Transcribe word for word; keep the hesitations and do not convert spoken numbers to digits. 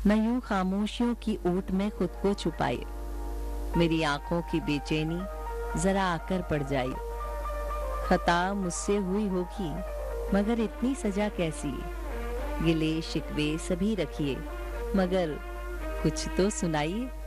मैं यूं खामोशियों की ऊट में खुद को छुपाए, मेरी आंखों की बेचैनी जरा आकर पड़ जाए। खता मुझसे हुई होगी मगर इतनी सजा कैसी, गिले शिकवे सभी रखिए मगर कुछ तो सुनाइए।